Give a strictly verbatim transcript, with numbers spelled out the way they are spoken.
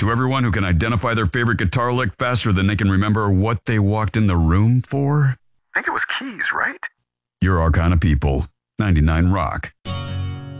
To everyone who can identify their favorite guitar lick faster than they can remember what they walked in the room for? I think it was keys, right? You're our kind of people. ninety-nine Rock.